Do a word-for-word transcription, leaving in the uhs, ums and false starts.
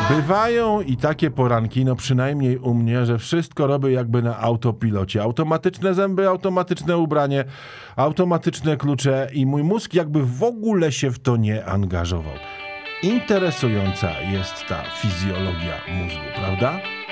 Bywają i takie poranki, no przynajmniej u mnie, że wszystko robię jakby na autopilocie. Automatyczne zęby, automatyczne ubranie, automatyczne klucze i mój mózg jakby w ogóle się w to nie angażował. Interesująca jest ta fizjologia mózgu, prawda?